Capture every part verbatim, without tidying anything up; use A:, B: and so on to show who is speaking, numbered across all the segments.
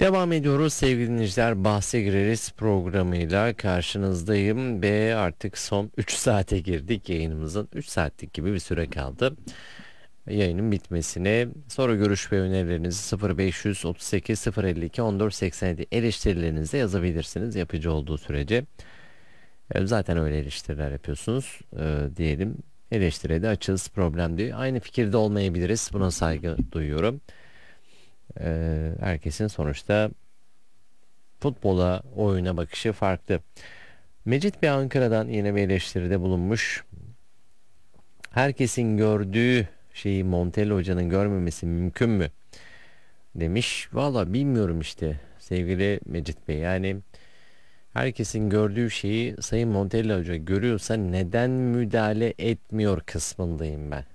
A: Devam ediyoruz sevgili dinleyiciler. Bahse gireriz programıyla karşınızdayım ve artık son üç saate girdik yayınımızın. üç saatlik gibi bir süre kaldı yayının bitmesine. Sonra görüş ve önerilerinizi sıfır beş otuz sekiz sıfır elli iki on dört seksen yedi eleştirilerinizi de yazabilirsiniz yapıcı olduğu sürece. E, Zaten öyle eleştiriler yapıyorsunuz e, diyelim. Eleştiriye de açığız, problem değil. Aynı fikirde olmayabiliriz. Buna saygı duyuyorum. E, herkesin sonuçta futbola, oyuna bakışı farklı. Mecit Bey Ankara'dan yine bir eleştiride bulunmuş. Herkesin gördüğü şeyi Montella Hoca'nın görmemesi mümkün mü? Demiş. Valla bilmiyorum işte sevgili Mecit Bey. Yani herkesin gördüğü şeyi Sayın Montella Hoca görüyorsa neden müdahale etmiyor kısmındayım ben.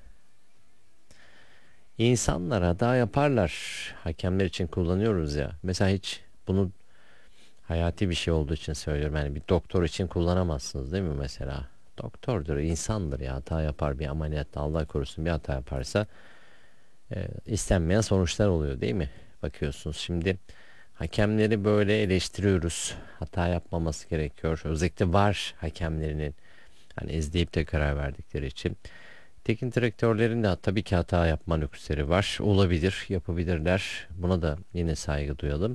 A: İnsanlar hata yaparlar. Hakemler için kullanıyoruz ya. Mesela hiç bunu hayati bir şey olduğu için söylüyorum. Yani bir doktor için kullanamazsınız değil mi mesela? Doktordur, insandır ya, hata yapar bir ameliyatta, Allah korusun bir hata yaparsa e, istenmeyen sonuçlar oluyor değil mi? Bakıyorsunuz şimdi hakemleri böyle eleştiriyoruz. Hata yapmaması gerekiyor. Özellikle var hakemlerinin hani izleyip de karar verdikleri için. Teknik direktörlerin de tabii ki hata yapma lüksleri var. Olabilir, yapabilirler. Buna da yine saygı duyalım.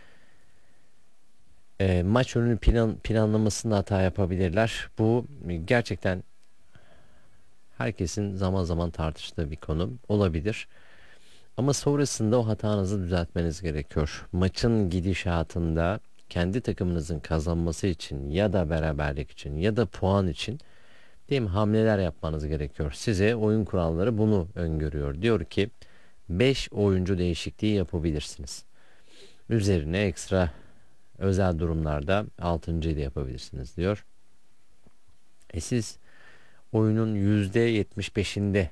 A: E, maç önünü plan, planlamasında hata yapabilirler. Bu gerçekten herkesin zaman zaman tartıştığı bir konu olabilir. Ama sonrasında o hatanızı düzeltmeniz gerekiyor. Maçın gidişatında kendi takımınızın kazanması için ya da beraberlik için ya da puan için değil mi, hamleler yapmanız gerekiyor. Size oyun kuralları bunu öngörüyor. Diyor ki beş oyuncu değişikliği yapabilirsiniz. Üzerine ekstra özel durumlarda altıncıyı da yapabilirsiniz diyor. E siz oyunun yüzde yetmiş beşinde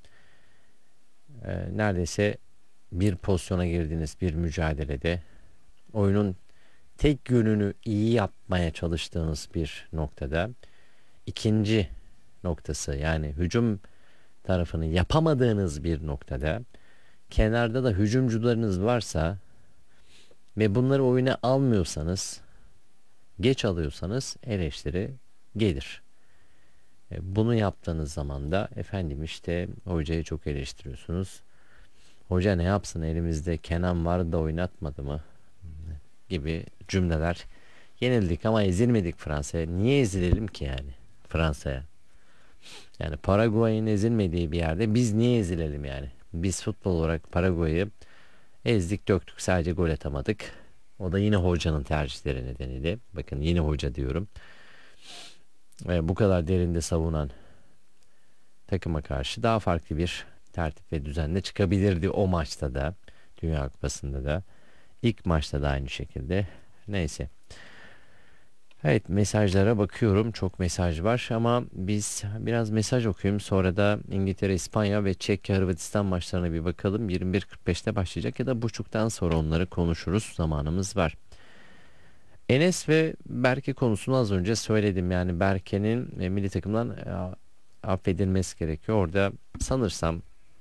A: e, neredeyse bir pozisyona girdiniz bir mücadelede. Oyunun tek yönünü iyi yapmaya çalıştığınız bir noktada ikinci noktası yani hücum tarafını yapamadığınız bir noktada kenarda da hücumcularınız varsa ve bunları oyuna almıyorsanız, geç alıyorsanız eleştiri gelir. E, Bunu yaptığınız zaman da efendim işte hocayı çok eleştiriyorsunuz. Hoca ne yapsın, elimizde Kenan vardı da oynatmadı mı? Gibi cümleler. Yenildik ama ezilmedik Fransa'ya. Niye ezilelim ki yani Fransa'ya? Yani Paraguay'ın ezilmediği bir yerde biz niye ezilelim yani? Biz futbol olarak Paraguay'ı ezdik döktük, sadece gol atamadık. O da yine hocanın tercihleri nedeniyle. Bakın yine hoca diyorum. Ve bu kadar derinde savunan takıma karşı daha farklı bir tertip ve düzenle çıkabilirdi o maçta da. Dünya Kupası'nda da. İlk maçta da aynı şekilde. Neyse. Evet, mesajlara bakıyorum. Çok mesaj var ama biz biraz mesaj okuyayım. Sonra da İngiltere, İspanya ve Çekya, Hırvatistan maçlarına bir bakalım. yirmi bir kırk beşte başlayacak ya da buçuktan sonra onları konuşuruz. Zamanımız var. Enes ve Berke konusunu az önce söyledim. Yani Berke'nin e, milli takımdan e, affedilmesi gerekiyor. Orada sanırsam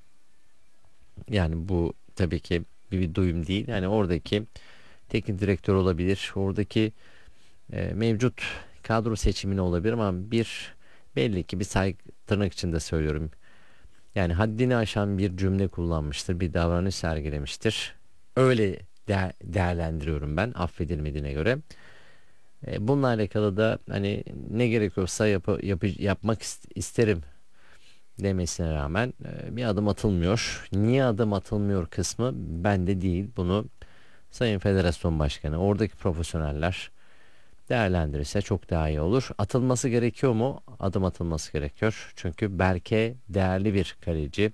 A: yani bu tabii ki bir, bir duyum değil. Yani oradaki teknik direktör olabilir. Oradaki e, mevcut kadro seçimini olabilir ama bir belli ki bir saygı, tırnak içinde söylüyorum. Yani haddini aşan bir cümle kullanmıştır, bir davranış sergilemiştir. Öyle de- değerlendiriyorum ben affedilmediğine göre. E, bununla alakalı da hani ne gerekiyorsa yapı, yapı- yapmak ist- isterim demesine rağmen e, bir adım atılmıyor. Niye adım atılmıyor kısmı bende değil. Bunu Sayın Federasyon Başkanı, oradaki profesyoneller değerlendirirse çok daha iyi olur. Atılması gerekiyor mu? Adım atılması gerekiyor. Çünkü Berke değerli bir kaleci.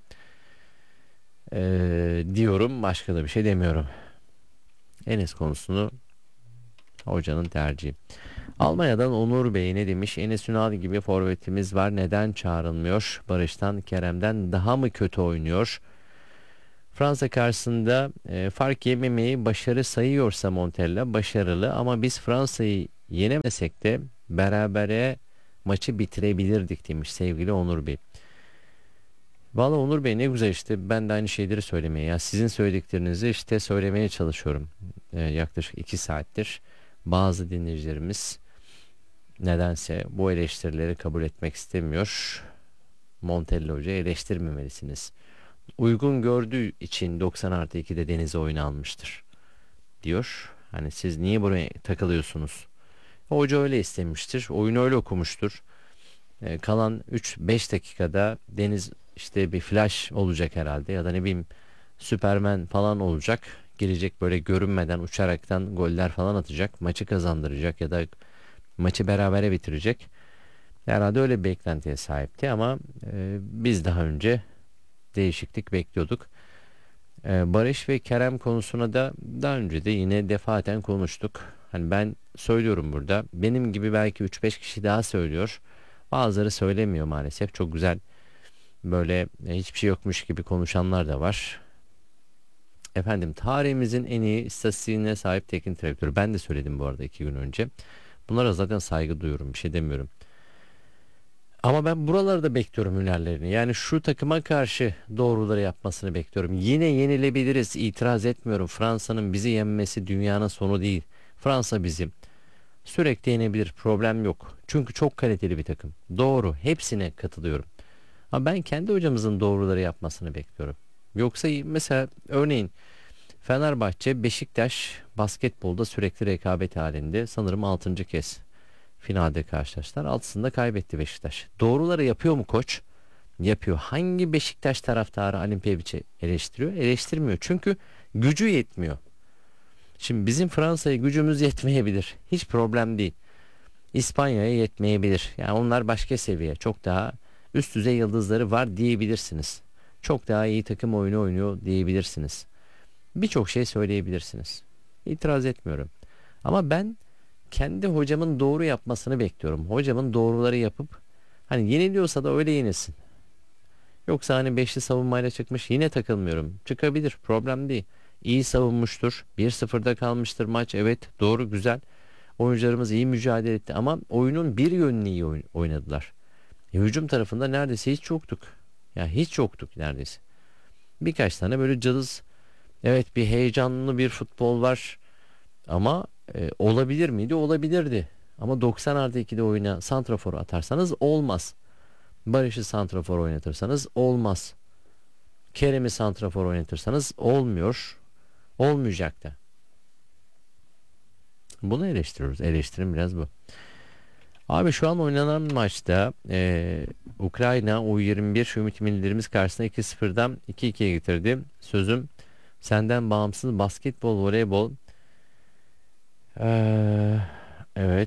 A: Ee, diyorum, başka da bir şey demiyorum. Enes konusunu hocanın tercihi. Almanya'dan Onur Bey ne demiş? Enes Ünal gibi forvetimiz var. Neden çağrılmıyor? Barış'tan, Kerem'den daha mı kötü oynuyor? Fransa karşısında e, fark yememeyi başarı sayıyorsa Montella başarılı ama biz Fransa'yı yenemesek de berabere maçı bitirebilirdik demiş sevgili Onur Bey. Valla Onur Bey ne güzel, işte ben de aynı şeyleri söylemeye, ya sizin söylediklerinizi işte söylemeye çalışıyorum. e, yaklaşık iki saattir bazı dinleyicilerimiz nedense bu eleştirileri kabul etmek istemiyor. Montella Hoca eleştirmemelisiniz. Uygun gördüğü için doksan artı ikide Deniz'i oyuna almıştır diyor. Hani siz niye buraya takılıyorsunuz? Hoca öyle istemiştir. Oyunu öyle okumuştur. Ee, kalan üç beş dakikada Deniz işte bir flash olacak herhalde ya da ne bileyim Süpermen falan olacak. Girecek böyle görünmeden uçaraktan goller falan atacak. Maçı kazandıracak ya da maçı berabere bitirecek. Herhalde öyle bir beklentiye sahipti ama e, biz daha önce değişiklik bekliyorduk. E, Barış ve Kerem konusuna da daha önce de yine defaten konuştuk. Hani ben söylüyorum burada. Benim gibi belki üç beş kişi daha söylüyor. Bazıları söylemiyor maalesef. Çok güzel böyle e, hiçbir şey yokmuş gibi konuşanlar da var. Efendim tarihimizin en iyi istatistiğine sahip teknik direktörü. Ben de söyledim bu arada iki gün önce. Bunlara zaten saygı duyuyorum. Bir şey demiyorum. Ama ben buralarda bekliyorum hünerlerini. Yani şu takıma karşı doğruları yapmasını bekliyorum. Yine yenilebiliriz. İtiraz etmiyorum. Fransa'nın bizi yenmesi dünyanın sonu değil. Fransa bizim. Sürekli yenebilir. Problem yok. Çünkü çok kaliteli bir takım. Doğru. Hepsine katılıyorum. Ama ben kendi hocamızın doğruları yapmasını bekliyorum. Yoksa mesela örneğin Fenerbahçe Beşiktaş basketbolda sürekli rekabet halinde. Sanırım altıncı kez finalde karşılaştılar. Altısında kaybetti Beşiktaş. Doğruları yapıyor mu koç? Yapıyor. Hangi Beşiktaş taraftarı Ali Pevic'i eleştiriyor? Eleştirmiyor. Çünkü gücü yetmiyor. Şimdi bizim Fransa'ya gücümüz yetmeyebilir. Hiç problem değil. İspanya'ya yetmeyebilir. Yani onlar başka seviye. Çok daha üst düzey yıldızları var diyebilirsiniz. Çok daha iyi takım oyunu oynuyor diyebilirsiniz. Birçok şey söyleyebilirsiniz. İtiraz etmiyorum. Ama ben kendi hocamın doğru yapmasını bekliyorum. Hocamın doğruları yapıp hani yeniliyorsa da öyle yenilsin. Yoksa hani beşli savunmayla çıkmış yine takılmıyorum. Çıkabilir, problem değil. İyi savunmuştur. bir sıfırda kalmıştır maç. Evet, doğru, güzel. Oyuncularımız iyi mücadele etti ama oyunun bir yönünü iyi oyn- oynadılar. E, hücum tarafında neredeyse hiç yoktuk. Ya hiç yoktuk neredeyse. Birkaç tane böyle cılız, evet, bir heyecanlı bir futbol var. Ama e, olabilir miydi? Olabilirdi. Ama doksan artı ikide oyuna santrafor atarsanız olmaz. Barış'ı santrafor oynatırsanız olmaz. Kerem'i santrafor oynatırsanız olmuyor. Olmayacak da. Bunu eleştiriyoruz. Eleştirim biraz bu. Abi şu an oynanan maçta e, Ukrayna U yirmi bir Ümit Millilerimiz karşısında iki sıfırdan iki ikiye getirdi. Sözüm senden bağımsız basketbol, voleybol. Ee, evet.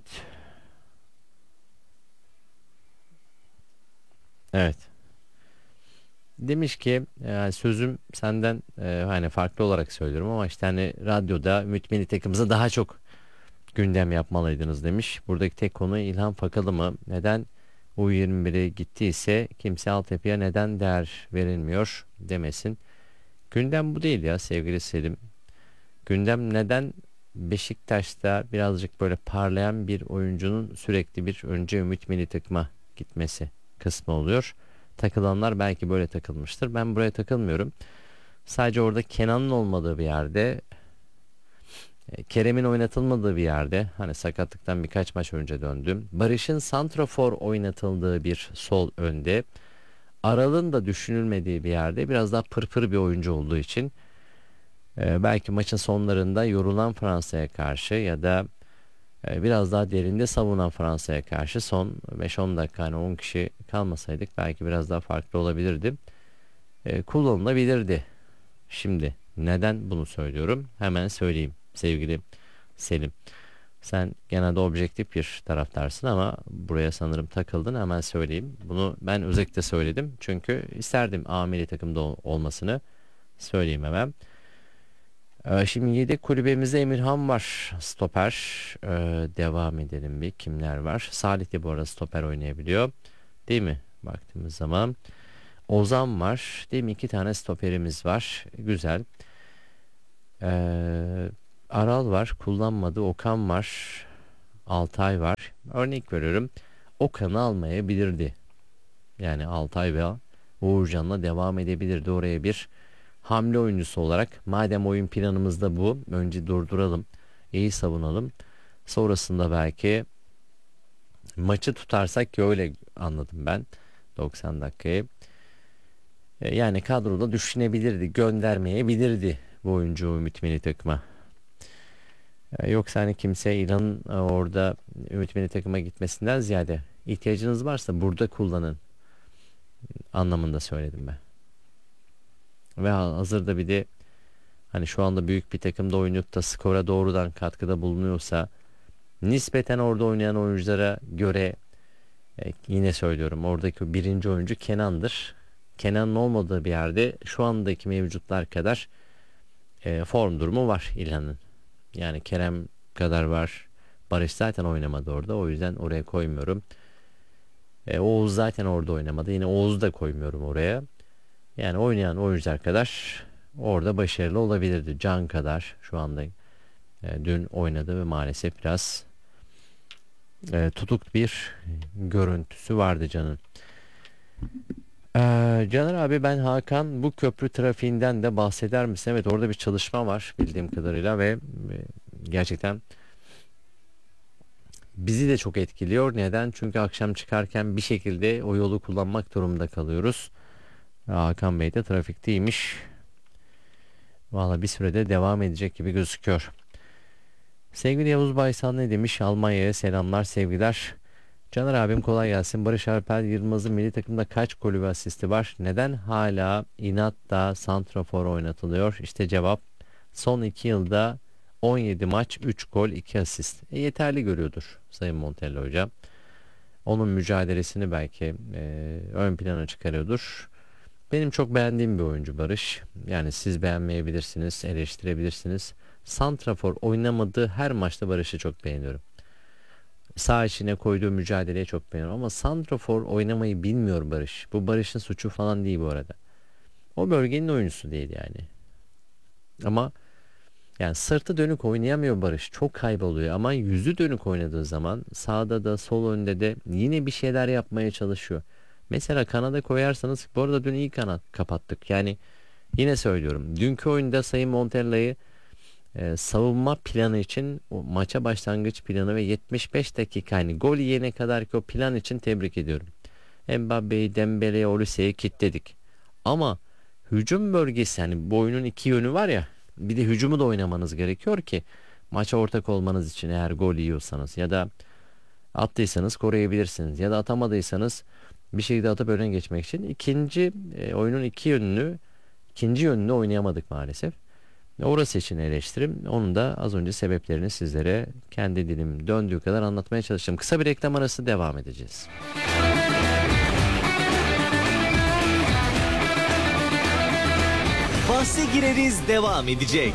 A: Evet. Demiş ki yani sözüm senden e, hani farklı olarak söylüyorum ama işte hani radyoda Ümit Milli Takımımıza daha çok gündem yapmalıydınız demiş. Buradaki tek konu İlhan Fakalı mı? Neden U yirmi bire gittiyse kimse altyapıya neden değer verilmiyor demesin. Gündem bu değil ya sevgili Selim. Gündem neden Beşiktaş'ta birazcık böyle parlayan bir oyuncunun sürekli bir önce Ümit Milli Takım'a gitmesi kısmı oluyor. Takılanlar belki böyle takılmıştır. Ben buraya takılmıyorum. Sadece orada Kenan'ın olmadığı bir yerde, e, Kerem'in oynatılmadığı bir yerde, hani sakatlıktan birkaç maç önce döndüm. Barış'ın santrafor oynatıldığı bir sol önde, Aral'ın da düşünülmediği bir yerde biraz daha pırpır bir oyuncu olduğu için e, belki maçın sonlarında yorulan Fransa'ya karşı ya da e, biraz daha derinde savunan Fransa'ya karşı son beş on dakika hani on kişi kalmasaydık belki biraz daha farklı olabilirdi. E, kullanılabilirdi. Şimdi neden bunu söylüyorum? Hemen söyleyeyim sevgili Selim. Sen genelde objektif bir taraftarsın ama buraya sanırım takıldın. Hemen söyleyeyim. Bunu ben özellikle söyledim. Çünkü isterdim A milli takımda ol- olmasını. Söyleyeyim hemen. Ee, şimdi yedek kulübemizde Emirhan var. Stoper. Ee, devam edelim bir. Kimler var? Salih de bu arada stoper oynayabiliyor. Değil mi? Baktığımız zaman. Ozan var. Değil mi? İki tane stoperimiz var. Güzel. Ee, Aral var. Kullanmadı. Okan var. Altay var. Örnek veriyorum. Okan'ı almayabilirdi. Yani Altay veya Uğurcan'la devam edebilirdi. Oraya bir hamle oyuncusu olarak madem oyun planımızda bu, önce durduralım, iyi savunalım. Sonrasında belki maçı tutarsak ki öyle anladım ben doksan dakikayı. E, Yani kadroda düşünebilirdi, göndermeyebilirdi bu oyuncu Ümit Milli Takım'a. E, Yoksa hani kimse İran'ın e, orada Ümit Milli Takım'a gitmesinden ziyade ihtiyacınız varsa burada kullanın anlamında söyledim ben. Ve hazırda bir de hani şu anda büyük bir takımda oynayıp da skora doğrudan katkıda bulunuyorsa nispeten orada oynayan oyunculara göre e, yine söylüyorum oradaki birinci oyuncu Kenan'dır. Kenan'ın olmadığı bir yerde şu andaki mevcutlar kadar e, form durumu var İlhan'ın. Yani Kerem kadar var. Barış zaten oynamadı orada. O yüzden oraya koymuyorum. E, Oğuz zaten orada oynamadı. Yine Oğuz'u da koymuyorum oraya. Yani oynayan oyuncular kadar orada başarılı olabilirdi. Can kadar şu anda e, dün oynadı ve maalesef biraz e, tutuk bir görüntüsü vardı Can'ın. Ee, Caner abi, ben Hakan, bu köprü trafiğinden de bahseder misin? Evet, orada bir çalışma var bildiğim kadarıyla ve e, gerçekten bizi de çok etkiliyor. Neden? Çünkü akşam çıkarken bir şekilde o yolu kullanmak durumunda kalıyoruz. Hakan Bey de trafikteymiş. Valla bir sürede devam edecek gibi gözüküyor. Sevgili Yavuz Baysal ne demiş? Almanya'ya selamlar, sevgiler. Caner abim kolay gelsin. Barış Alper Yılmaz'ın milli takımda kaç golü ve asisti var? Neden hala inatla santrafor oynatılıyor? İşte cevap: son iki yılda on yedi maç, üç gol, iki asist. E, yeterli görüyordur Sayın Montella Hoca. Onun mücadelesini belki e, ön plana çıkarıyordur. Benim çok beğendiğim bir oyuncu Barış. Yani siz beğenmeyebilirsiniz, eleştirebilirsiniz. Santrafor oynamadığı her maçta Barış'ı çok beğeniyorum. Sağ içine koyduğu mücadeleye çok beğeniyorum. Ama santrafor oynamayı bilmiyor Barış. Bu Barış'ın suçu falan değil bu arada. O bölgenin oyuncusu değil yani. Ama yani sırtı dönük oynayamıyor Barış. Çok kayboluyor. Ama yüzü dönük oynadığı zaman sağda da sol önde de yine bir şeyler yapmaya çalışıyor. Mesela kanada koyarsanız, bu arada dün iyi kanat kapattık. Yani yine söylüyorum. Dünkü oyunda Sayın Montella'yı e, savunma planı için, o maça başlangıç planı ve yetmiş beş dakika, hani gol yiyene kadar ki o plan için tebrik ediyorum. Mbappe'yi, Dembele'yi, Olise'yi kilitledik. Ama hücum bölgesi, hani bu oyunun iki yönü var ya, bir de hücumu da oynamanız gerekiyor ki maça ortak olmanız için, eğer gol yiyorsanız ya da attıysanız koruyabilirsiniz ya da atamadıysanız bir şekilde atıp öne geçmek için ikinci e, oyunun iki yönünü ikinci yönünü oynayamadık maalesef. Orası için eleştirim. Onun da az önce sebeplerini sizlere kendi dilim döndüğü kadar anlatmaya çalıştım. Kısa bir reklam arası, devam edeceğiz.
B: Bahse gireriz devam edecek.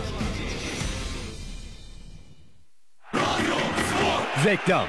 B: Reklam.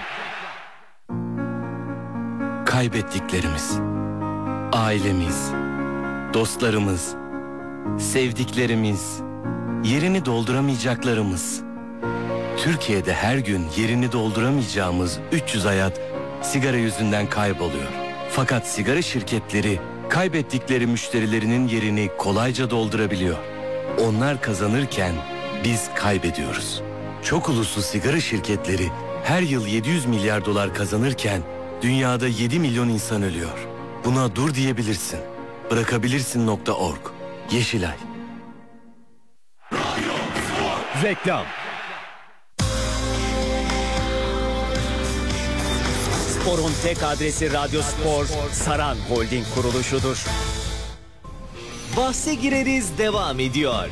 C: Kaybettiklerimiz, ailemiz, dostlarımız, sevdiklerimiz, yerini dolduramayacaklarımız. Türkiye'de her gün yerini dolduramayacağımız üç yüz hayat sigara yüzünden kayboluyor. Fakat sigara şirketleri kaybettikleri müşterilerinin yerini kolayca doldurabiliyor. Onlar kazanırken biz kaybediyoruz. Çok uluslu sigara şirketleri her yıl yedi yüz milyar dolar kazanırken dünyada yedi milyon insan ölüyor. Buna dur diyebilirsin. Bırakabilirsin nokta org. Yeşilay.
B: Reklam. Spor'un tek adresi Radyo Spor, Saran Holding kuruluşudur. Bahse gireriz devam ediyor.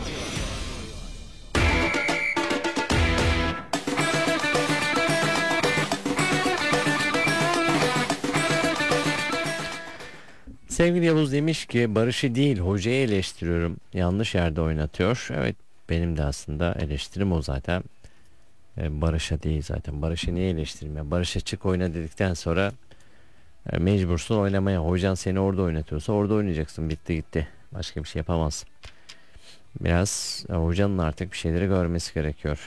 A: Sevgili Yavuz demiş ki Barış'ı değil hocayı eleştiriyorum. Yanlış yerde oynatıyor. Evet, benim de aslında eleştirim o zaten. Ee, Barış'a değil zaten. Barış'ı niye eleştireyim ya? Barış'a çık oyna dedikten sonra e, mecbursun oynamaya. Hocan seni orada oynatıyorsa orada oynayacaksın. Bitti gitti. Başka bir şey yapamazsın. Biraz e, hocanın artık bir şeyleri görmesi gerekiyor.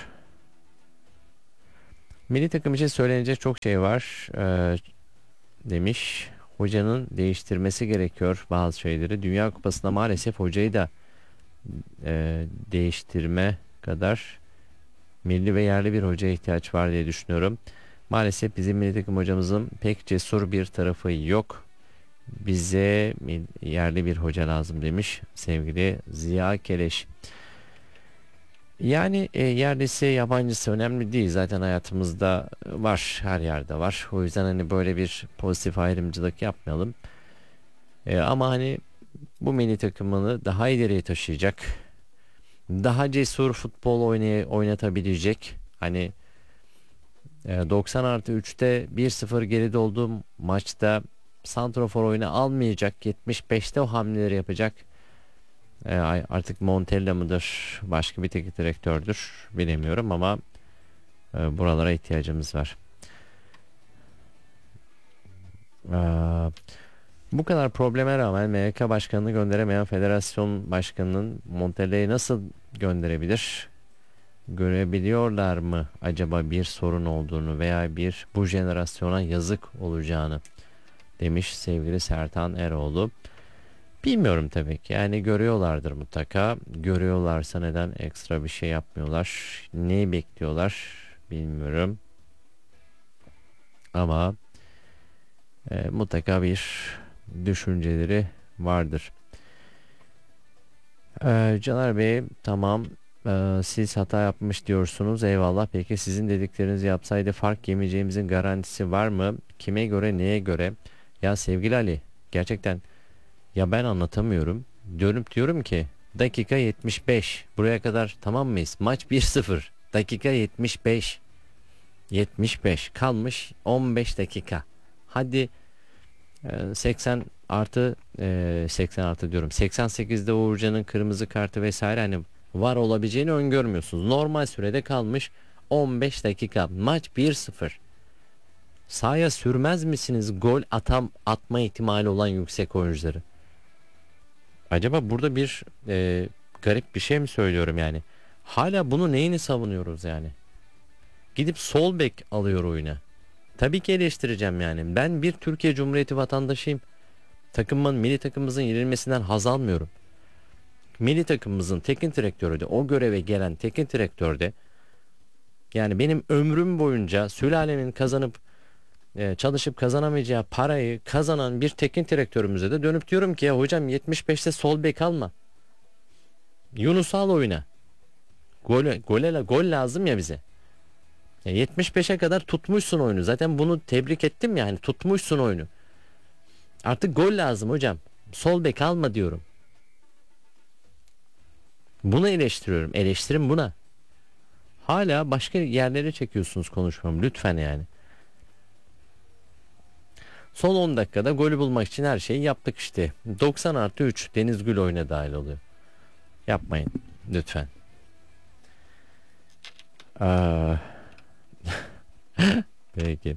A: Milli takım için söylenecek çok şey var ee, demiş. Hocanın değiştirmesi gerekiyor bazı şeyleri. Dünya Kupası'nda maalesef hocayı da e, değiştirme kadar milli ve yerli bir hocaya ihtiyaç var diye düşünüyorum. Maalesef bizim milli takım hocamızın pek cesur bir tarafı yok. Bize yerli bir hoca lazım demiş sevgili Ziya Keleş. Yani e, yerlisi yabancısı önemli değil, zaten hayatımızda var, her yerde var. O yüzden hani böyle bir pozitif ayrımcılık yapmayalım. E, ama hani bu milli takımını daha ileriye taşıyacak, daha cesur futbol oynay oynatabilecek. Hani e, doksan artı üçte bir sıfır geride olduğum maçta santrafor oyunu almayacak, yetmiş beşte o hamleleri yapacak. E, artık Montella mıdır, başka bir teknik direktördür bilemiyorum ama e, buralara ihtiyacımız var. E, bu kadar probleme rağmen M Y K başkanını gönderemeyen federasyon başkanının Montella'yı nasıl gönderebilir? Görebiliyorlar mı acaba bir sorun olduğunu veya bir bu jenerasyona yazık olacağını, demiş sevgili Sertan Eroğlu. Bilmiyorum tabii ki. Yani görüyorlardır mutlaka. Görüyorlarsa neden ekstra bir şey yapmıyorlar? Neyi bekliyorlar? Bilmiyorum. Ama e, mutlaka bir düşünceleri vardır. E, Caner Bey, tamam, e, siz hata yapmış diyorsunuz. Eyvallah. Peki sizin dediklerinizi yapsaydı fark yemeyeceğimizin garantisi var mı? Kime göre, neye göre? Ya sevgili Ali, gerçekten ya ben anlatamıyorum. Dönüp diyorum ki dakika yetmiş beş. Buraya kadar tamam mıyız? Maç bir sıfır. Dakika yetmiş beş. yetmiş beş. Kalmış on beş dakika. Hadi e, seksen artı e, seksen artı diyorum. seksen sekizde Uğurcan'ın kırmızı kartı vesaire hani var olabileceğini öngörmüyorsunuz. Normal sürede kalmış on beş dakika. Maç bir sıfır. Sahaya sürmez misiniz gol atam atma ihtimali olan yüksek oyuncuları? Acaba burada bir e, garip bir şey mi söylüyorum yani? Hala bunu neyini savunuyoruz yani? Gidip sol bek alıyor oyuna. Tabii ki eleştireceğim yani. Ben bir Türkiye Cumhuriyeti vatandaşıyım. Takımın, milli takımımızın yenilmesinden haz almıyorum. Milli takımımızın teknik direktörü de, o göreve gelen teknik direktör de, yani benim ömrüm boyunca sülalemin kazanıp e, çalışıp kazanamayacağı parayı kazanan bir teknik direktörümüze de dönüp diyorum ki ya hocam yetmiş beşte sol bek alma. Yunus al oyuna. Gol, gole, gol lazım ya bize. Ya yetmiş beşe kadar tutmuşsun oyunu. Zaten bunu tebrik ettim yani, tutmuşsun oyunu. Artık gol lazım hocam. Sol bek alma diyorum. Bunu eleştiriyorum. Eleştirim buna. Hala başka yerlere çekiyorsunuz konuşmamı. Lütfen yani. Son on dakikada golü bulmak için her şeyi yaptık işte. doksan artı üç. Deniz Gül oyuna dahil oluyor. Yapmayın. Lütfen. Aa. Peki.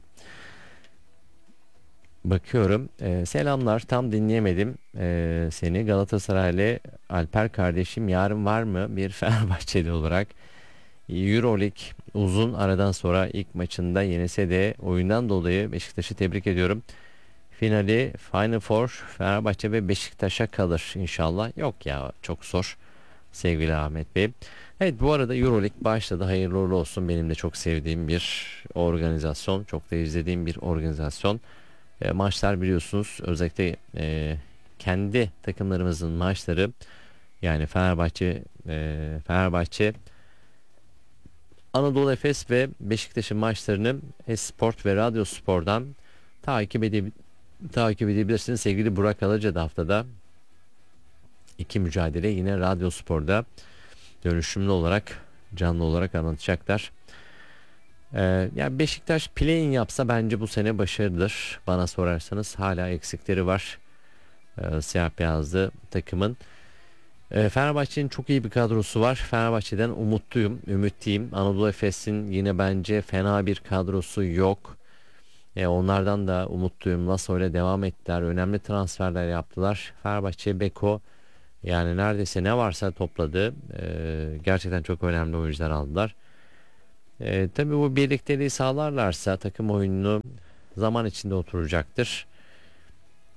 A: Bakıyorum. Ee, selamlar. Tam dinleyemedim ee, seni. Galatasaraylı Alper kardeşim, yarın var mı bir Fenerbahçeli olarak? Euroleague uzun aradan sonra ilk maçında yenilse de oyundan dolayı Beşiktaş'ı tebrik ediyorum. Finali Final Four Fenerbahçe ve Beşiktaş'a kalır inşallah. Yok ya, çok zor sevgili Ahmet Bey. Evet, bu arada Euroleague başladı. Hayırlı uğurlu olsun. Benim de çok sevdiğim bir organizasyon. Çok da izlediğim bir organizasyon. E, maçlar biliyorsunuz, özellikle e, kendi takımlarımızın maçları, yani Fenerbahçe e, Fenerbahçe Anadolu Efes ve Beşiktaş'ın maçlarını Esport ve Radyo Spor'dan takip edeb takip edebilirsiniz. Sevgili Burak Alaca da haftada iki mücadele yine Radyo Spor'da dönüşümlü olarak, canlı olarak anlatacaklar. Ee, yani Beşiktaş play-in yapsa bence bu sene başarılıdır. Bana sorarsanız hala eksikleri var. Ee, siyah beyazlı takımın. Ee, Fenerbahçe'nin çok iyi bir kadrosu var. Fenerbahçe'den umutluyum, ümitliyim. Anadolu Efes'in yine bence fena bir kadrosu yok. Ee, onlardan da umutluyum. Lasso ile devam ettiler. Önemli transferler yaptılar. Fenerbahçe, Beko, yani neredeyse ne varsa topladı. Ee, gerçekten çok önemli oyuncular aldılar. Ee, tabii bu birlikteliği sağlarlarsa takım oyununu zaman içinde oturacaktır.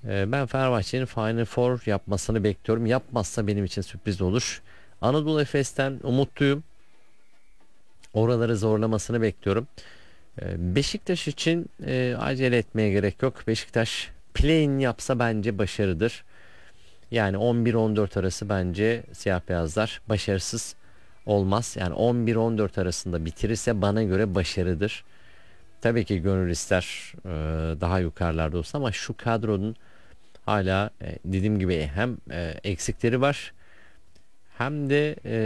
A: Ee, ben Fenerbahçe'nin Final Four yapmasını bekliyorum. Yapmazsa benim için sürpriz olur. Anadolu Efes'ten umutluyum. Oraları zorlamasını bekliyorum. Ee, Beşiktaş için e, acele etmeye gerek yok. Beşiktaş play-in yapsa bence başarıdır. Yani on bir on dört arası bence siyah beyazlar başarısız olmaz. Yani on bir on dört arasında bitirirse bana göre başarıdır. Tabii ki gönül ister e, daha yukarılarda olsa ama şu kadronun hala e, dediğim gibi hem e, eksikleri var hem de e,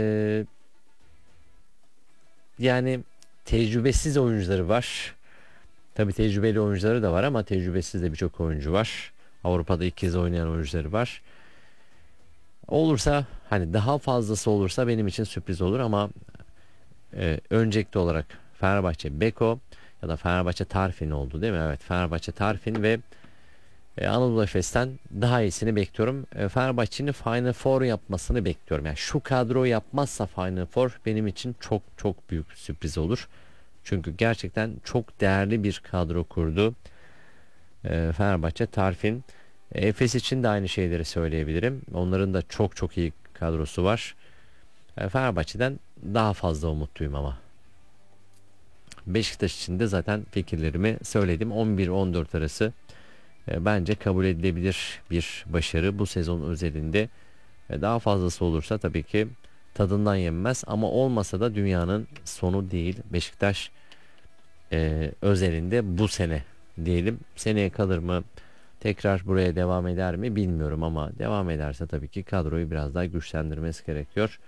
A: yani tecrübesiz oyuncuları var. Tabii tecrübeli oyuncuları da var ama tecrübesiz de birçok oyuncu var. Avrupa'da ilk kez oynayan oyuncuları var. Olursa hani daha fazlası olursa benim için sürpriz olur ama e, öncelikli olarak Fenerbahçe Beko ya da Fenerbahçe Tarfin oldu değil mi? Evet, Fenerbahçe Tarfin ve e, Anadolu Efes'ten daha iyisini bekliyorum. E, Fenerbahçe'nin Final Four yapmasını bekliyorum. Yani şu kadro yapmazsa Final Four benim için çok çok büyük sürpriz olur. Çünkü gerçekten çok değerli bir kadro kurdu. E, Fenerbahçe Tarfin. E, Efes için de aynı şeyleri söyleyebilirim. Onların da çok çok iyi kadrosu var. E, Fenerbahçe'den daha fazla umutluyum ama. Beşiktaş için de zaten fikirlerimi söyledim. on bir on dört arası e, bence kabul edilebilir bir başarı bu sezon özelinde. E, daha fazlası olursa tabii ki tadından yenmez ama olmasa da dünyanın sonu değil. Beşiktaş e, özelinde bu sene diyelim. Seneye kalır mı? Tekrar buraya devam eder mi bilmiyorum ama devam ederse tabii ki kadroyu biraz daha güçlendirmesi gerekiyor.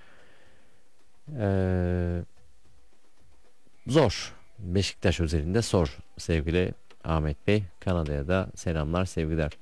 A: Ee, zor. Beşiktaş özelinde zor sevgili Ahmet Bey. Kanada'ya da selamlar, sevgiler.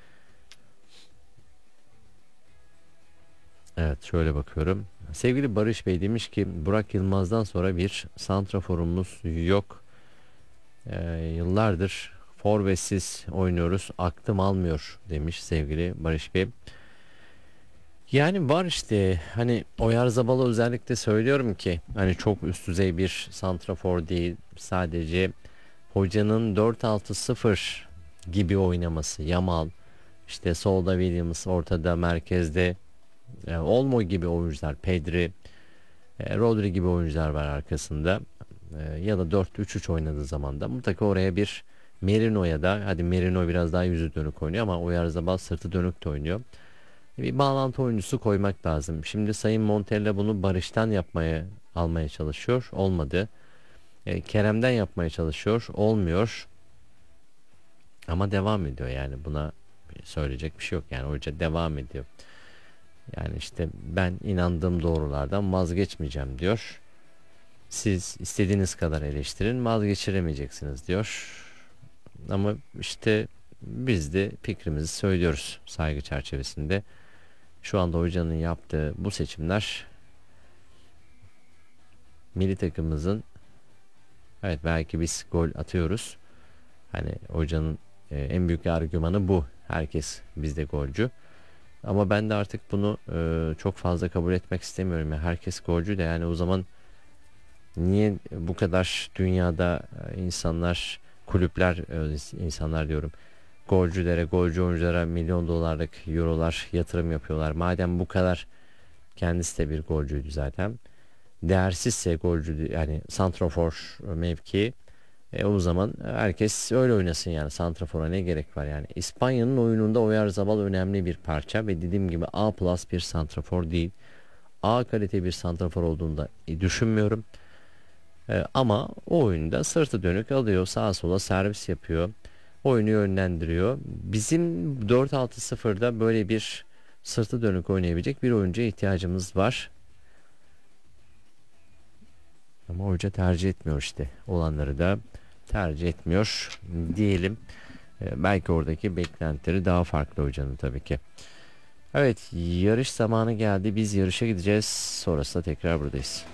A: Evet, şöyle bakıyorum. Sevgili Barış Bey demiş ki Burak Yılmaz'dan sonra bir santraforumuz yok. Ee, yıllardır forvetsiz oynuyoruz. Aklım almıyor demiş sevgili Barış Bey. Yani var işte hani Oyarzabal'a özellikle söylüyorum ki hani çok üst düzey bir santrafor değil. Sadece hocanın dört altı sıfır gibi oynaması. Yamal, işte solda Williams, ortada merkezde e, Olmo gibi oyuncular, Pedri, e, Rodri gibi oyuncular var arkasında. E, ya da dört üç üç oynadığı zaman da mutlaka oraya bir Merino'ya da, hadi Merino biraz daha yüzü dönük oynuyor ama Oyarzabal sırtı dönük de oynuyor. Bir bağlantı oyuncusu koymak lazım. Şimdi Sayın Montella bunu Barış'tan yapmaya almaya çalışıyor. Olmadı. E, Kerem'den yapmaya çalışıyor. Olmuyor. Ama devam ediyor yani buna söyleyecek bir şey yok. Yani hoca devam ediyor. Yani işte ben inandığım doğrulardan vazgeçmeyeceğim diyor. Siz istediğiniz kadar eleştirin, vazgeçiremeyeceksiniz diyor. Ama işte biz de fikrimizi söylüyoruz saygı çerçevesinde. Şu anda hocanın yaptığı bu seçimler milli takımımızın, evet belki biz gol atıyoruz. Hani hocanın e, en büyük argümanı bu. Herkes bizde golcü. Ama ben de artık bunu e, çok fazla kabul etmek istemiyorum. Yani herkes golcü de yani o zaman niye bu kadar dünyada e, insanlar, kulüpler, e, insanlar diyorum, golcülere, golcü oyunculara milyon dolarlık, eurolar yatırım yapıyorlar. Madem bu kadar, kendisi de bir golcüydü zaten. Değersizse golcü, yani santrafor mevki, e, o zaman herkes öyle oynasın yani. Santrafora ne gerek var yani. İspanya'nın oyununda Oyarzabal önemli bir parça ve dediğim gibi A plus bir santrafor değil. A kalite bir santrafor olduğunu da düşünmüyorum. E, ama o oyunda sırtı dönük alıyor, sağa sola servis yapıyor. Oyunu yönlendiriyor. Bizim dört altı sıfırda böyle bir sırtı dönük oynayabilecek bir oyuncuya ihtiyacımız var. Ama hoca tercih etmiyor işte. Olanları da tercih etmiyor diyelim. Ee, belki oradaki beklentileri daha farklı hocanın tabii ki. Evet, yarış zamanı geldi. Biz yarışa gideceğiz. Sonrasında tekrar buradayız.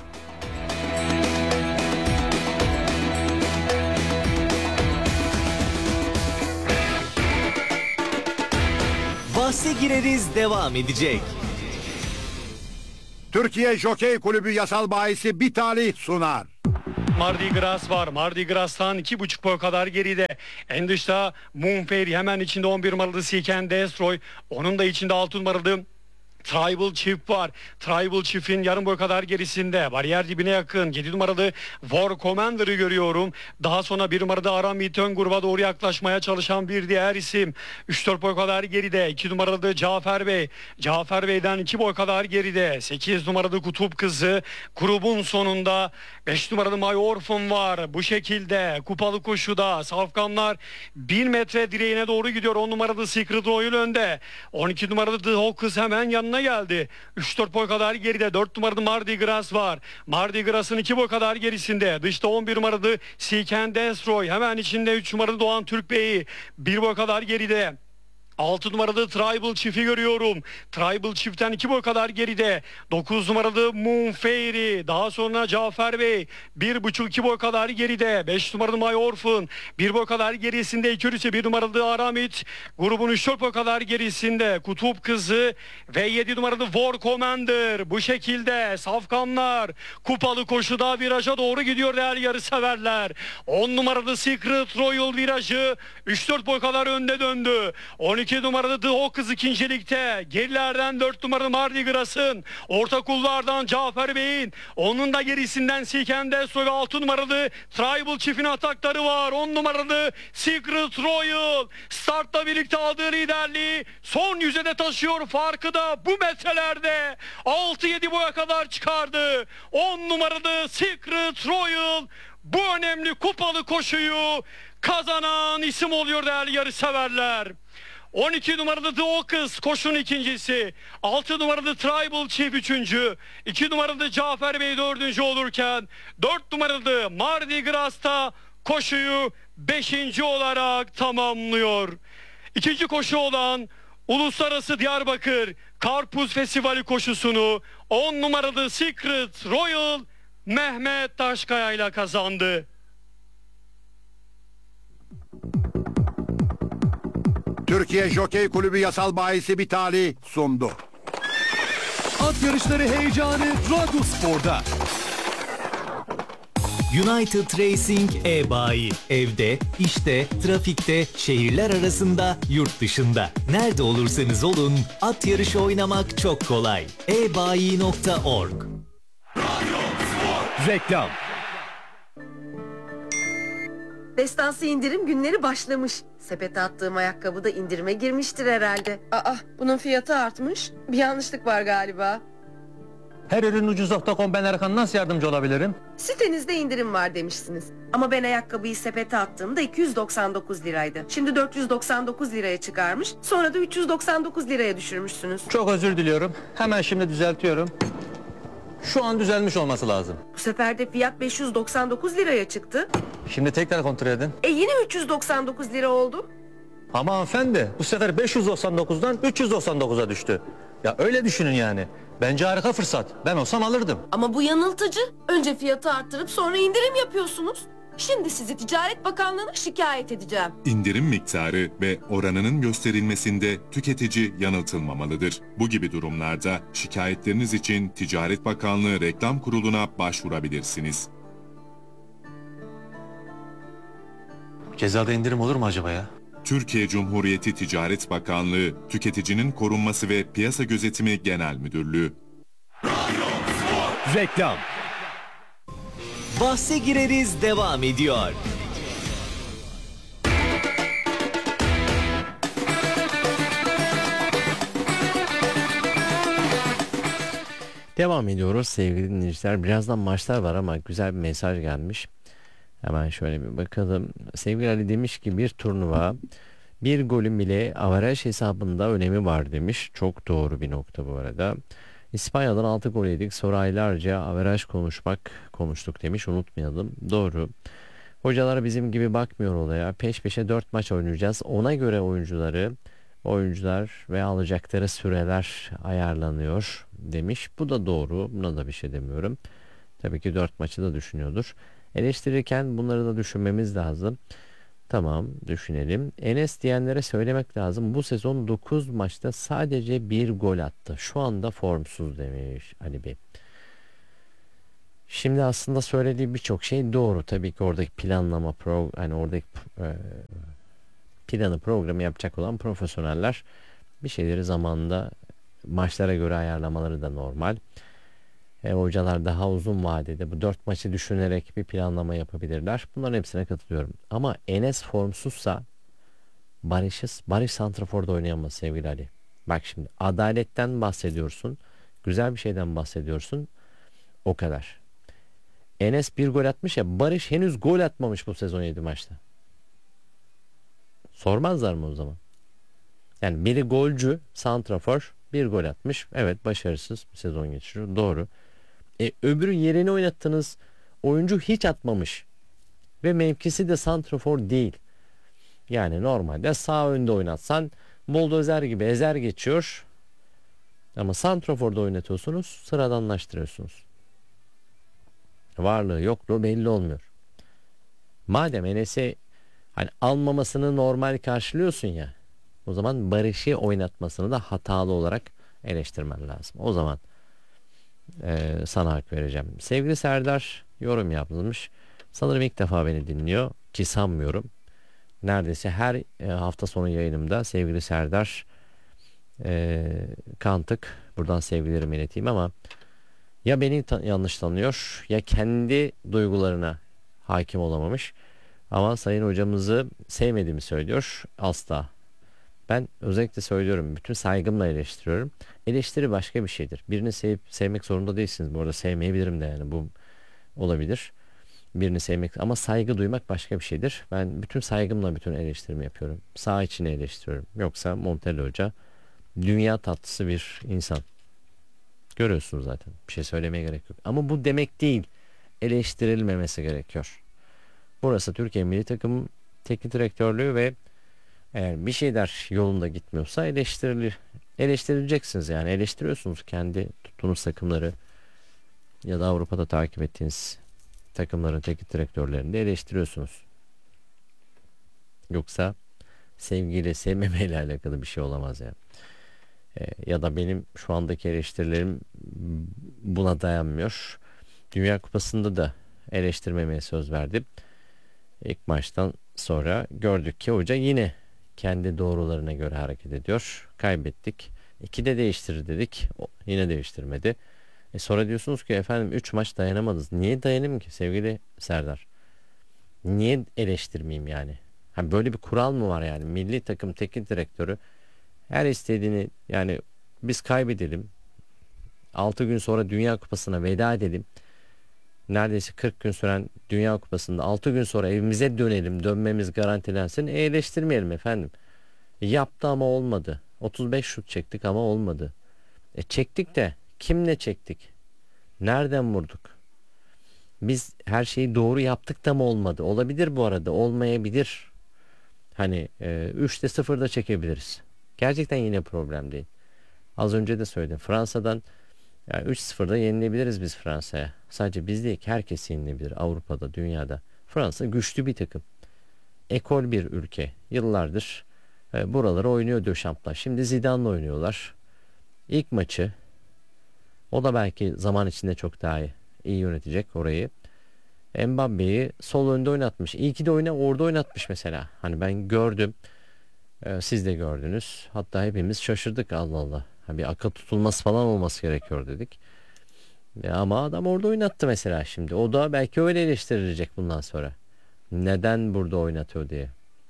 B: Bahse gireriz devam edecek.
D: Türkiye Jokey Kulübü yasal bahisi bir talih sunar. Mardi Gras var. Mardi Gras'tan iki buçuk boy kadar geride. En dışta Moon Fairy, hemen içinde on bir numaralı Seek and Destroy. Onun da içinde altı numaralı Tribal Chief var. Tribal Chief'in yarım boy kadar gerisinde. Bariyer dibine yakın. yedi numaralı War Commander'ı görüyorum. Daha sonra bir numarada Aramid ön gruba doğru yaklaşmaya çalışan bir diğer isim. üç dört boy kadar geride. iki numaralı Cafer Bey. Cafer Bey'den iki boy kadar geride. sekiz numaralı Kutup Kızı. Grubun sonunda beş numaralı My Orphan var. Bu şekilde kupalı koşuda safkanlar bin metre direğine doğru gidiyor. on numaralı Secret Royal önde. on iki numaralı The Hawkers hemen yanına geldi. üç dört boy kadar geride. dört numaralı Mardi Gras var. Mardi Gras'ın iki boy kadar gerisinde. Dışta on bir numaralı Seek and Destroy. Hemen içinde üç numaralı Doğan Türk Bey'i. bir boy kadar geride. altı numaralı Tribal Chief'i görüyorum. Tribal Chief'ten iki boy kadar geride. dokuz numaralı Moon Fairy. Daha sonra Cafer Bey. bir buçuk iki boy kadar geride. beş numaralı My Orphan. bir boy kadar gerisinde. İkilisi bir numaralı Aramid. Grubun üç dört boy kadar gerisinde. Kutup Kızı ve yedi numaralı War Commander. Bu şekilde safkanlar kupalı koşuda viraja doğru gidiyor değerli yarışseverler. on numaralı Secret Royal virajı üç dört boy kadar önde döndü. on iki numaralı The Hawkers ikincilikte. Gerilerden dört numaralı Mardi Gras'ın, orta kulvardan Cafer Bey'in, onun da gerisinden Seek and Destroy ve altı numaralı Tribal Chief'in atakları var. on numaralı Secret Royal startla birlikte aldığı liderliği son yüzede taşıyor. Farkı da bu metrelerde altı yedi boya kadar çıkardı. on numaralı Secret Royal bu önemli kupalı koşuyu kazanan isim oluyor değerli yarışseverler. on iki numaralı The Hawkers koşunun ikincisi. altı numaralı Tribal Chief üçüncü. iki numaralı Cafer Bey dördüncü olurken dört numaralı Mardi Gras'ta koşuyu beşinci olarak tamamlıyor. İkinci koşu olan Uluslararası Diyarbakır Karpuz Festivali koşusunu on numaralı Secret Royal Mehmet Taşkaya ile kazandı.
E: Türkiye Jokey Kulübü yasal bahisi Bitali sundu.
F: At yarışları heyecanı Radyo Spor'da. United Racing e-bayi. Evde, işte, trafikte, şehirler arasında, yurt dışında. Nerede olursanız olun, at yarışı oynamak çok kolay. e bayi nokta org. Reklam.
G: Destansı indirim günleri başlamış. Sepete attığım ayakkabı da indirime girmiştir herhalde. Aa, bunun fiyatı artmış. Bir yanlışlık var galiba.
H: Her ürün ucuz nokta com, ben Erkan, nasıl yardımcı olabilirim?
G: Sitenizde indirim var demişsiniz. Ama ben ayakkabıyı sepete attığımda iki yüz doksan dokuz liraydı. Şimdi dört yüz doksan dokuz liraya çıkarmış. Sonra da üç yüz doksan dokuz liraya düşürmüşsünüz.
H: Çok özür diliyorum. Hemen şimdi düzeltiyorum. Şu an düzelmiş olması lazım.
G: Bu sefer de fiyat beş yüz doksan dokuz liraya çıktı.
H: Şimdi tekrar kontrol edin.
G: E yine üç yüz doksan dokuz lira oldu.
H: Ama hanımefendi, bu sefer beş yüz doksan dokuzdan üç yüz doksan dokuza düştü. Ya öyle düşünün yani. Bence harika fırsat. Ben olsam alırdım.
G: Ama bu yanıltıcı. Önce fiyatı arttırıp sonra indirim yapıyorsunuz. Şimdi sizi Ticaret Bakanlığı'na şikayet edeceğim.
I: İndirim miktarı ve oranının gösterilmesinde tüketici yanıltılmamalıdır. Bu gibi durumlarda şikayetleriniz için Ticaret Bakanlığı Reklam Kurulu'na başvurabilirsiniz.
H: Cezada indirim olur mu acaba ya?
I: Türkiye Cumhuriyeti Ticaret Bakanlığı, Tüketicinin Korunması ve Piyasa Gözetimi Genel Müdürlüğü.
F: Reklam. Bahse gireriz devam ediyor.
A: Devam ediyoruz sevgili dinleyiciler. Birazdan maçlar var ama güzel bir mesaj gelmiş. Hemen şöyle bir bakalım. Sevgili Ali demiş ki bir turnuva bir golün bile averaj hesabında önemi var demiş. Çok doğru bir nokta bu arada. İspanya'dan altı gol yedik. Sonra aylarca averaj konuşmak konuştuk demiş. Unutmayalım. Doğru. Hocalar bizim gibi bakmıyor olaya. Peş peşe dört maç oynayacağız. Ona göre oyuncuları oyuncular ve alacakları süreler ayarlanıyor demiş. Bu da doğru. Buna da bir şey demiyorum. Tabii ki dört maçı da düşünüyordur. Eleştirirken bunları da düşünmemiz lazım. Tamam, düşünelim. Enes diyenlere söylemek lazım. Bu sezon dokuz maçta sadece bir gol attı. Şu anda formsuz demiş Ali Bey. Şimdi Şimdi aslında söylediği birçok şey doğru. Tabii ki oradaki planlama, pro, hani oradaki e, planı programı yapacak olan profesyoneller bir şeyleri zamanında maçlara göre ayarlamaları da normal. E, hocalar daha uzun vadede bu dört maçı düşünerek bir planlama yapabilirler. Bunların hepsine katılıyorum. Ama Enes formsuzsa Barış'ı, Barış santraforda oynayamaz sevgili Ali. Bak şimdi adaletten bahsediyorsun. Güzel bir şeyden bahsediyorsun. O kadar. Enes bir gol atmış ya, Barış henüz gol atmamış bu sezon yedi maçta. Sormazlar mı o zaman? Yani biri golcü, santrafor, bir gol atmış. Evet, başarısız bir sezon geçiriyor. Doğru. E, öbürü yerini oynattığınız oyuncu hiç atmamış. Ve mevkisi de santrafor değil. Yani normalde sağ önde oynatsan buldozer gibi ezer geçiyor. Ama santraforda oynatıyorsunuz, sıradanlaştırıyorsunuz. Varlığı yokluğu belli olmuyor. Madem Enes'i hani almamasını normal karşılıyorsun ya, o zaman Barış'ı oynatmasını da hatalı olarak eleştirmen lazım. O zaman e, sana hak vereceğim. Sevgili Serdar yorum yapmış. Sanırım ilk defa beni dinliyor ki sanmıyorum. Neredeyse her e, hafta sonu yayınımda sevgili Serdar e, Kantık, buradan sevgilerimi ileteyim, ama ya beni ta- yanlış tanıyor ya kendi duygularına hakim olamamış. Ama sayın hocamızı sevmediğimi söylüyor. Asla. Ben özellikle söylüyorum. Bütün saygımla eleştiriyorum. Eleştiri başka bir şeydir. Birini sevip sevmek zorunda değilsiniz. Bu arada sevmeyebilirim de, yani bu olabilir. Birini sevmek ama saygı duymak başka bir şeydir. Ben bütün saygımla bütün eleştirimi yapıyorum. Sağ içine eleştiriyorum. Yoksa Montella Hoca dünya tatlısı bir insan. Görüyorsunuz zaten. Bir şey söylemeye gerek yok. Ama bu demek değil. Eleştirilmemesi gerekiyor. Burası Türkiye Milli Takım teknik direktörlüğü ve eğer bir şeyler yolunda gitmiyorsa eleştirilir. Eleştirileceksiniz yani. Eleştiriyorsunuz kendi tuttuğunuz takımları ya da Avrupa'da takip ettiğiniz takımların teknik direktörlerini de eleştiriyorsunuz. Yoksa sevgiyle sevmemeyle alakalı bir şey olamaz yani. E, ya da benim şu andaki eleştirilerim buna dayanmıyor. Dünya Kupası'nda da eleştirmemeye söz verdim. İlk maçtan sonra gördük ki hoca yine kendi doğrularına göre hareket ediyor. Kaybettik. İkide değiştirir dedik. O, yine değiştirmedi. E sonra diyorsunuz ki efendim üç maç dayanamadınız. Niye dayanayım ki sevgili Serdar? Niye eleştirmeyeyim yani? Ha, böyle bir kural mı var yani? Milli takım teknik direktörü her istediğini, yani biz kaybedelim. altı gün sonra Dünya Kupası'na veda edelim. Neredeyse kırk gün süren Dünya Kupası'nda altı gün sonra evimize dönelim, dönmemiz garantilensin. E, eleştirmeyelim efendim. E, yaptı ama olmadı. otuz beş şut çektik ama olmadı. E, çektik de kimle çektik? Nereden vurduk? Biz her şeyi doğru yaptık da mı olmadı? Olabilir bu arada, olmayabilir. Hani e, üçte sıfırda çekebiliriz. Gerçekten yine problem değil. Az önce de söyledim. Fransa'dan yani üç sıfırda yenilebiliriz biz Fransa'ya. Sadece biz değil ki herkes yenilebilir. Avrupa'da, dünyada. Fransa güçlü bir takım. Ekol bir ülke. Yıllardır e, buraları oynuyor Döşamp'la. Şimdi Zidane'la oynuyorlar. İlk maçı o da belki zaman içinde çok daha iyi, iyi yönetecek orayı. Mbappe'yi sol önde oynatmış. İyi ki de oyna, orada oynatmış mesela. Hani ben gördüm. E, siz de gördünüz. Hatta hepimiz şaşırdık, Allah Allah. Bir akıl tutulması falan olması gerekiyor dedik. Ya ama adam orada oynattı mesela şimdi. O da belki öyle eleştirilecek bundan sonra. Neden burada oynatıyor diye.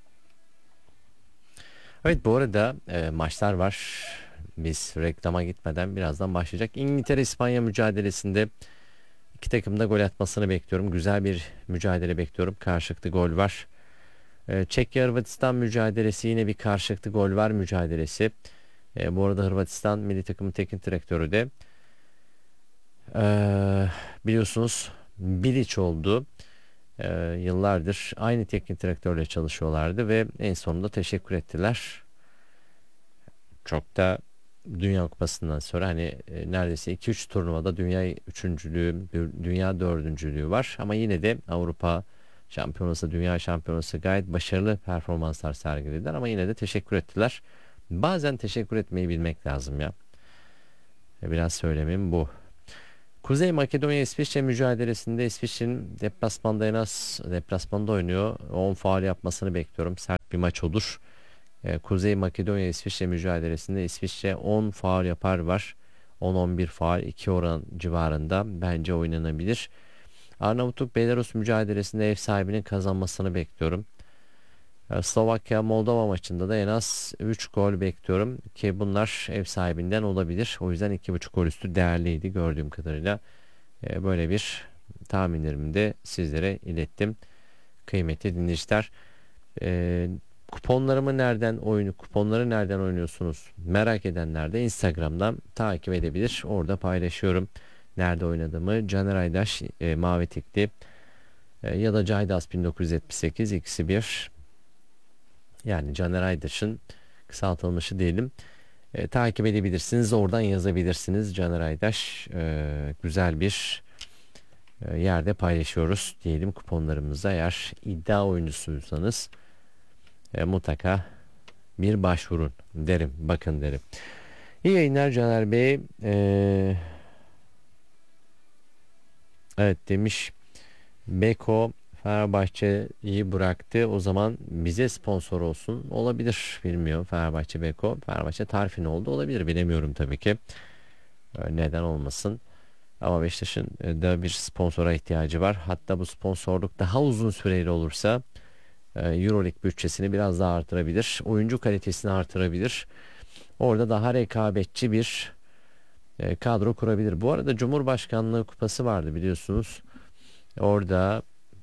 A: Evet, bu arada e, maçlar var. Biz reklama gitmeden birazdan başlayacak. İngiltere-İspanya mücadelesinde iki takım da gol atmasını bekliyorum. Güzel bir mücadele bekliyorum. Karşılıklı gol var. E, Çekya-Hırvatistan mücadelesi, yine bir karşılıklı gol var mücadelesi. E, bu arada Hırvatistan milli takımın teknik direktörü de e, biliyorsunuz Bilic oldu. E, yıllardır aynı teknik direktörle çalışıyorlardı ve en sonunda teşekkür ettiler. Çok da Dünya Kupası'ndan sonra hani e, neredeyse iki üç turnuvada dünya üçüncülüğü, dünya dördüncülüğü var ama yine de Avrupa Şampiyonası, Dünya Şampiyonası gayet başarılı performanslar sergilediler ama yine de teşekkür ettiler. Bazen teşekkür etmeyi bilmek lazım ya. Biraz söylemem bu. Kuzey Makedonya İsviçre mücadelesinde İsviçre'nin deplasmanda en az deplasmanda oynuyor. on faul yapmasını bekliyorum. Sert bir maç olur. Ee, Kuzey Makedonya İsviçre mücadelesinde İsviçre on faul yapar var. on on bir faul iki oran civarında bence oynanabilir. Arnavutluk Belarus mücadelesinde ev sahibinin kazanmasını bekliyorum. Ee, Slovakya Moldova maçında da en az üç gol bekliyorum ki bunlar ev sahibinden olabilir. O yüzden iki buçuk gol üstü değerliydi gördüğüm kadarıyla. Ee, böyle bir tahminlerimi de sizlere ilettim. Kıymetli dinleyiciler. Ee, kuponlarımı nereden oyunu kuponları nereden oynuyorsunuz merak edenler de Instagram'dan takip edebilir. Orada paylaşıyorum nerede oynadığımı. Caner Aydaş e, mavi tikli e, ya da Caydas bin dokuz yüz yetmiş sekiz ikisi bir. Yani Caner Aydaş'ın kısaltılmışı diyelim. E, takip edebilirsiniz. Oradan yazabilirsiniz. Caner Aydaş e, güzel bir e, yerde paylaşıyoruz diyelim kuponlarımızda. Eğer iddia oyuncusuysanız e, mutlaka bir başvurun derim. Bakın derim. İyi yayınlar Caner Bey. E, evet demiş Beko Fenerbahçe'yi bıraktı. O zaman bize sponsor olsun. Olabilir. Bilmiyorum. Fenerbahçe Beko. Fenerbahçe tarifi ne oldu? Olabilir. Bilemiyorum tabii ki. Neden olmasın. Ama Beşiktaş'ın da bir sponsora ihtiyacı var. Hatta bu sponsorluk daha uzun süreli olursa Euroleague bütçesini biraz daha artırabilir. Oyuncu kalitesini artırabilir. Orada daha rekabetçi bir kadro kurabilir. Bu arada Cumhurbaşkanlığı Kupası vardı biliyorsunuz. Orada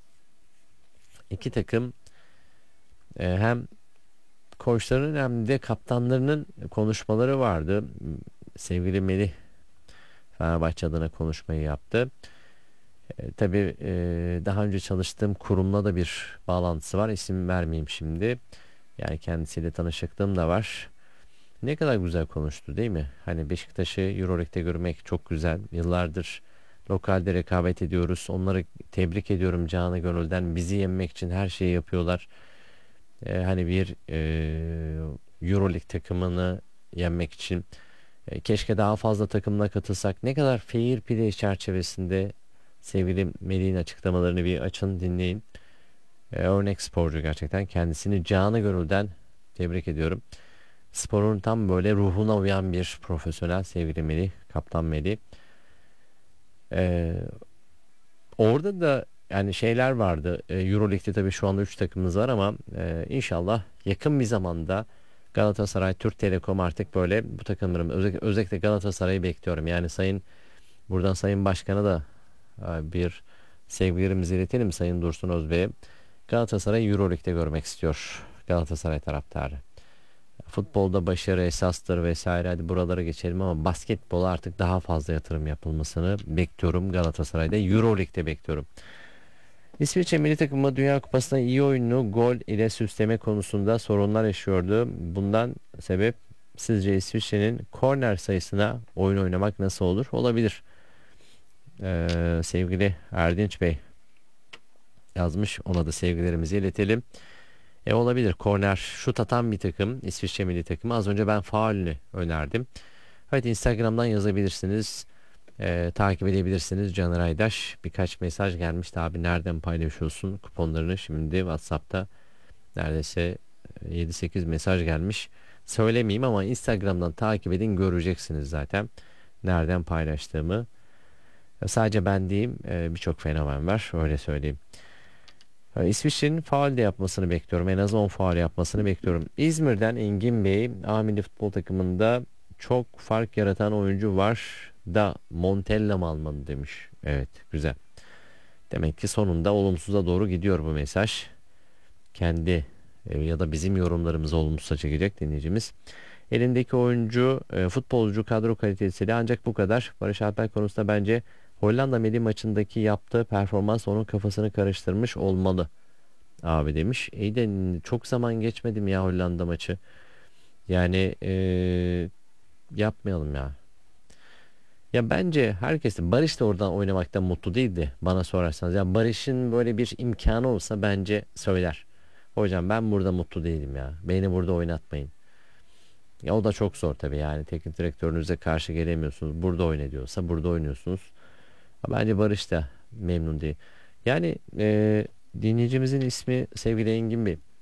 A: iki takım e, hem koçların hem de kaptanlarının konuşmaları vardı. Sevgili Melih Fenerbahçe adına konuşmayı yaptı. E, tabii e, daha önce çalıştığım kurumla da bir bağlantısı var. İsim vermeyeyim şimdi. Yani kendisiyle tanışıklığım da var. Ne kadar güzel konuştu değil mi? Hani Beşiktaş'ı Euroleague'de görmek çok güzel. Yıllardır lokalde rekabet ediyoruz. Onları tebrik ediyorum canı gönülden. Bizi yenmek için her şeyi yapıyorlar. Ee, hani bir e, Euroleague takımını yenmek için e, keşke daha fazla takımına katılsak. Ne kadar fair play çerçevesinde sevgili Melih'in açıklamalarını bir açın dinleyin. E, örnek sporcu gerçekten. Kendisini canı gönülden tebrik ediyorum. Sporun tam böyle ruhuna uyan bir profesyonel sevgili Melih. Kaptan Melih. Ee, orada da yani şeyler vardı. Ee, Euroleague'de tabii şu anda üç takımımız var ama e, inşallah yakın bir zamanda Galatasaray, Türk Telekom artık böyle bu takımların özellikle, özellikle Galatasaray'ı bekliyorum. Yani sayın buradan Sayın Başkan'a da e, bir sevgilerimizi iletelim Sayın Dursun Özbey'e. Galatasaray Euroleague'de görmek istiyor Galatasaray taraftarı. Futbolda başarı esastır vesaire, hadi buralara geçelim ama basketbola artık daha fazla yatırım yapılmasını bekliyorum. Galatasaray'da Euroleague'de bekliyorum. İsviçre milli takımı Dünya Kupası'nda iyi oyununu gol ile süsleme konusunda sorunlar yaşıyordu. Bundan sebep sizce İsviçre'nin korner sayısına oyun oynamak nasıl olur? Olabilir. Ee, sevgili Erdinç Bey yazmış, ona da sevgilerimizi iletelim. E olabilir. Korner şut atan bir takım. İsviçre milli takımı. Az önce ben faulünü önerdim. Evet, Instagram'dan yazabilirsiniz. E, takip edebilirsiniz. Caner Aydaş. Birkaç mesaj gelmişti. Abi nereden paylaşıyorsun kuponlarını? Şimdi WhatsApp'ta neredeyse yedi sekiz mesaj gelmiş. Söylemeyeyim ama Instagram'dan takip edin, göreceksiniz zaten nereden paylaştığımı. Sadece ben diyeyim, e, birçok fenomen var. Öyle söyleyeyim. İsviçre'nin faul de yapmasını bekliyorum. En az on faul yapmasını bekliyorum. İzmir'den Engin Bey, A milli futbol takımında çok fark yaratan oyuncu var da Montella mı almalı demiş. Evet, güzel. Demek ki sonunda olumsuza doğru gidiyor bu mesaj. Kendi e, ya da bizim yorumlarımızı olumsuza çekecek dinleyicimiz. Elindeki oyuncu, e, futbolcu kadro kalitesiyle ancak bu kadar. Barış Alper konusunda bence Hollanda milli maçındaki yaptığı performans onun kafasını karıştırmış olmalı abi demiş. İyi de çok zaman geçmedim ya Hollanda maçı. Yani ee, yapmayalım ya. Ya bence herkes de, Barış da oradan oynamaktan mutlu değildi bana sorarsanız. Ya Barış'ın böyle bir imkanı olsa bence söyler. Hocam ben burada mutlu değilim ya. Beni burada oynatmayın. Ya o da çok zor tabii yani. Teknik direktörünüze karşı gelemiyorsunuz. Burada oyna diyorsa burada oynuyorsunuz. Bence Barış da memnun değil. Yani e, dinleyicimizin ismi sevgili Engin Bey.